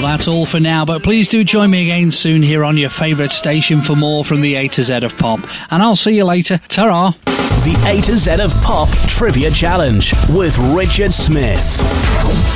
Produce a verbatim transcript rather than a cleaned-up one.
that's all for now, but please do join me again soon here on your favourite station for more from the A to Z of Pop. And I'll see you later. Ta-ra! The A to Z of Pop Trivia Challenge with Richard Smith.